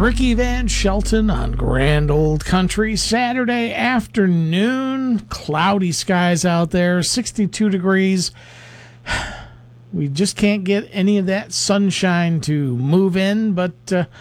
Ricky Van Shelton on Grand Old Country. Saturday afternoon, cloudy skies out there, 62 degrees. We just can't get any of that sunshine to move in, but